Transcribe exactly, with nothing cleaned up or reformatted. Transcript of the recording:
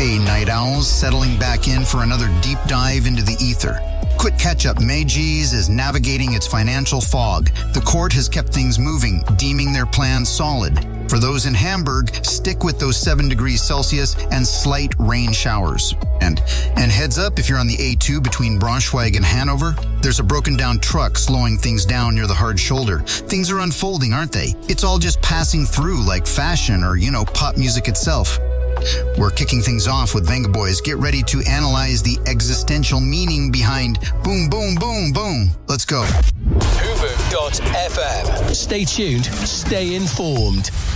Hey, night owls, settling back in for another deep dive into the ether. Quick catch-up, Meiji is navigating its financial fog. The court has kept things moving, deeming their plan solid. For those in Hamburg, stick with those seven degrees Celsius and slight rain showers. And and heads up, if you're on the A two between Braunschweig and Hanover, there's a broken down truck slowing things down near the hard shoulder. Things are unfolding, aren't they? It's all just passing through like fashion or, you know, pop music itself. We're kicking things off with Venga Boys. Get ready to analyze the existential meaning behind boom, boom, boom, boom. Let's go. Hubu dot f m. Stay tuned, stay informed.